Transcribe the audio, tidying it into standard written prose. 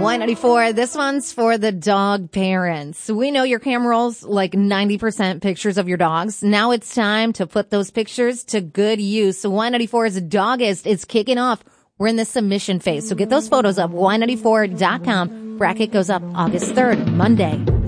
Y94, this one's for the dog parents. We know your camera rolls like 90% pictures of your dogs. Now it's time to put those pictures to good use. So Y94's Dogist is kicking off. We're in the submission phase. So get those photos up, Y94.com. Bracket goes up August 3rd, Monday.